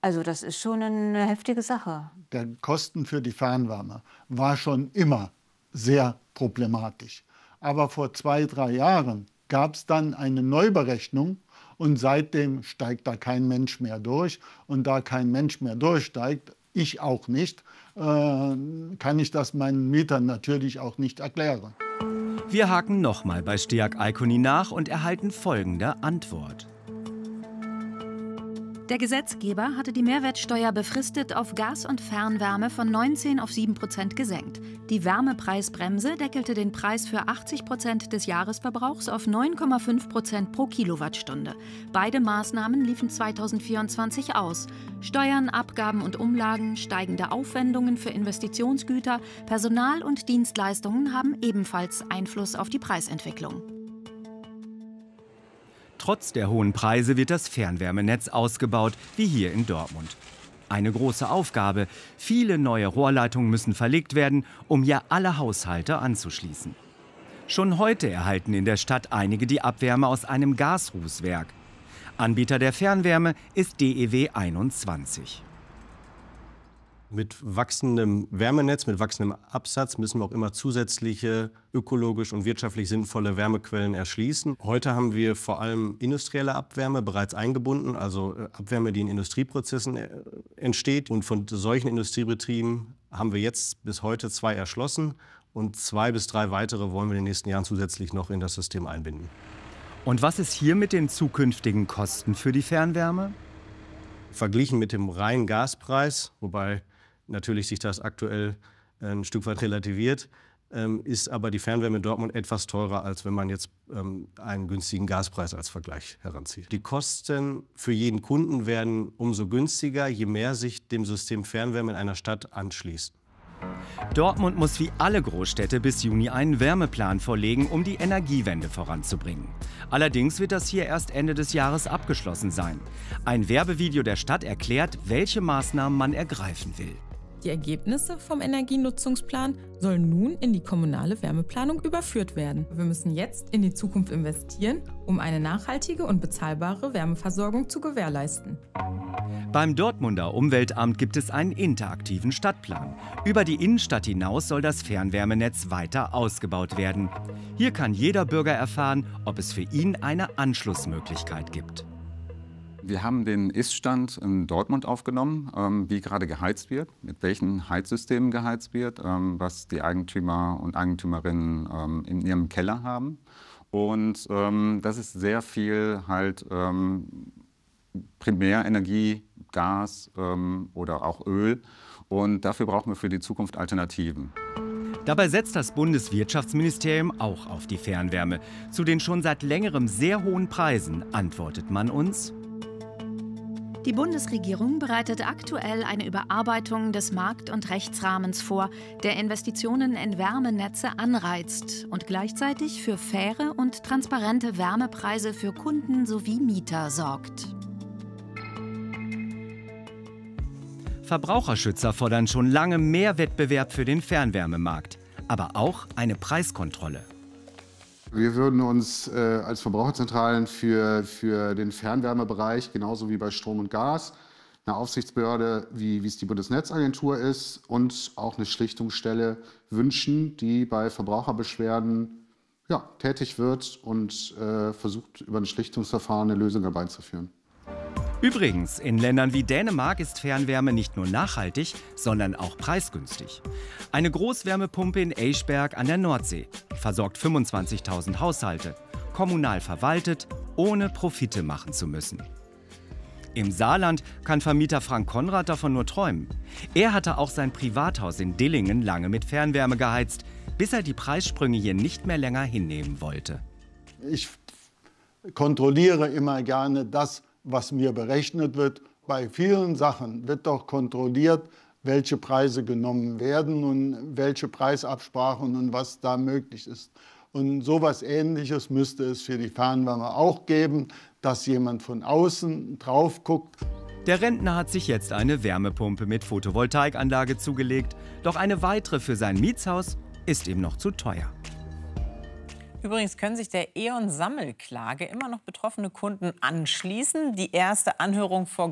Also das ist schon eine heftige Sache. Der Kosten für die Fernwärme war schon immer sehr problematisch. Aber vor 2, 3 Jahren gab es dann eine Neuberechnung und seitdem steigt da kein Mensch mehr durch. Und da kein Mensch mehr durchsteigt, ich auch nicht, kann ich das meinen Mietern natürlich auch nicht erklären. Wir haken nochmal bei STEAG Eikoni nach und erhalten folgende Antwort. Der Gesetzgeber hatte die Mehrwertsteuer befristet auf Gas und Fernwärme von 19 auf 7% gesenkt. Die Wärmepreisbremse deckelte den Preis für 80% des Jahresverbrauchs auf 9,5% pro Kilowattstunde. Beide Maßnahmen liefen 2024 aus. Steuern, Abgaben und Umlagen, steigende Aufwendungen für Investitionsgüter, Personal und Dienstleistungen haben ebenfalls Einfluss auf die Preisentwicklung. Trotz der hohen Preise wird das Fernwärmenetz ausgebaut, wie hier in Dortmund. Eine große Aufgabe. Viele neue Rohrleitungen müssen verlegt werden, um hier alle Haushalte anzuschließen. Schon heute erhalten in der Stadt einige die Abwärme aus einem Gasrußwerk. Anbieter der Fernwärme ist DEW 21. Mit wachsendem Wärmenetz, mit wachsendem Absatz müssen wir auch immer zusätzliche ökologisch und wirtschaftlich sinnvolle Wärmequellen erschließen. Heute haben wir vor allem industrielle Abwärme bereits eingebunden, also Abwärme, die in Industrieprozessen entsteht. Und von solchen Industriebetrieben haben wir jetzt bis heute 2 erschlossen und 2 bis 3 weitere wollen wir in den nächsten Jahren zusätzlich noch in das System einbinden. Und was ist hier mit den zukünftigen Kosten für die Fernwärme? Verglichen mit dem reinen Gaspreis, wobei natürlich sich das aktuell ein Stück weit relativiert, ist aber die Fernwärme in Dortmund etwas teurer, als wenn man jetzt einen günstigen Gaspreis als Vergleich heranzieht. Die Kosten für jeden Kunden werden umso günstiger, je mehr sich dem System Fernwärme in einer Stadt anschließt. Dortmund muss wie alle Großstädte bis Juni einen Wärmeplan vorlegen, um die Energiewende voranzubringen. Allerdings wird das hier erst Ende des Jahres abgeschlossen sein. Ein Werbevideo der Stadt erklärt, welche Maßnahmen man ergreifen will. Die Ergebnisse vom Energienutzungsplan sollen nun in die kommunale Wärmeplanung überführt werden. Wir müssen jetzt in die Zukunft investieren, um eine nachhaltige und bezahlbare Wärmeversorgung zu gewährleisten. Beim Dortmunder Umweltamt gibt es einen interaktiven Stadtplan. Über die Innenstadt hinaus soll das Fernwärmenetz weiter ausgebaut werden. Hier kann jeder Bürger erfahren, ob es für ihn eine Anschlussmöglichkeit gibt. Wir haben den Ist-Stand in Dortmund aufgenommen, wie gerade geheizt wird, mit welchen Heizsystemen geheizt wird, was die Eigentümer und Eigentümerinnen in ihrem Keller haben. Und das ist sehr viel halt Primärenergie, Gas oder auch Öl. Und dafür brauchen wir für die Zukunft Alternativen. Dabei setzt das Bundeswirtschaftsministerium auch auf die Fernwärme. Zu den schon seit längerem sehr hohen Preisen antwortet man uns: Die Bundesregierung bereitet aktuell eine Überarbeitung des Markt- und Rechtsrahmens vor, der Investitionen in Wärmenetze anreizt und gleichzeitig für faire und transparente Wärmepreise für Kunden sowie Mieter sorgt. Verbraucherschützer fordern schon lange mehr Wettbewerb für den Fernwärmemarkt, aber auch eine Preiskontrolle. Wir würden uns als Verbraucherzentralen für den Fernwärmebereich, genauso wie bei Strom und Gas, eine Aufsichtsbehörde, wie es die Bundesnetzagentur ist, und auch eine Schlichtungsstelle wünschen, die bei Verbraucherbeschwerden tätig wird und versucht, über ein Schlichtungsverfahren eine Lösung herbeizuführen. Übrigens, in Ländern wie Dänemark ist Fernwärme nicht nur nachhaltig, sondern auch preisgünstig. Eine Großwärmepumpe in Eichberg an der Nordsee versorgt 25.000 Haushalte, kommunal verwaltet, ohne Profite machen zu müssen. Im Saarland kann Vermieter Frank Konrad davon nur träumen. Er hatte auch sein Privathaus in Dillingen lange mit Fernwärme geheizt, bis er die Preissprünge hier nicht mehr länger hinnehmen wollte. Ich kontrolliere immer gerne das, was mir berechnet wird. Bei vielen Sachen wird doch kontrolliert, welche Preise genommen werden und welche Preisabsprachen und was da möglich ist. Und so etwas Ähnliches müsste es für die Fernwärme auch geben, dass jemand von außen drauf guckt. Der Rentner hat sich jetzt eine Wärmepumpe mit Photovoltaikanlage zugelegt, doch eine weitere für sein Mietshaus ist ihm noch zu teuer. Übrigens können sich der E.ON-Sammelklage immer noch betroffene Kunden anschließen. Die erste Anhörung vor